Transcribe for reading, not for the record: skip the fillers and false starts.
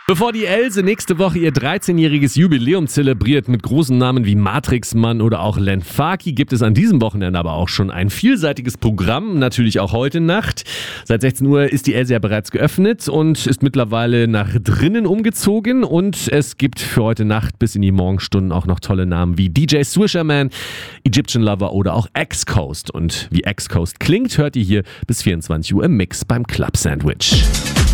Bevor die Else nächste Woche ihr 13-jähriges Jubiläum zelebriert mit großen Namen wie Matrix Mann oder auch Len Faki, gibt es an diesem Wochenende aber auch schon ein vielseitiges Programm, natürlich auch heute Nacht. Seit 16 Uhr ist die Else ja bereits geöffnet und ist mittlerweile nach drinnen umgezogen und es gibt für heute Nacht bis in die Morgenstunden auch noch tolle Namen wie DJ Swisherman, Egyptian Lover oder auch X-Coast. Und wie X-Coast klingt, hört ihr hier bis 24 Uhr im Mix beim Club Sandwich.